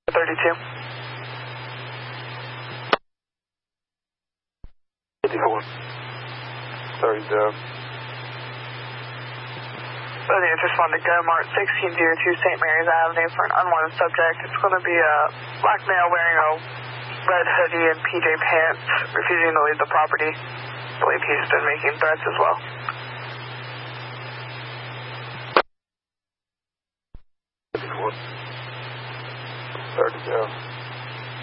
32. 54. 30. The interest on to go mark 1602 St. Mary's Avenue for an unwanted subject. It's going to be a black male wearing a red hoodie and PJ pants, refusing to leave the property. I believe he's been making threats as well. 30.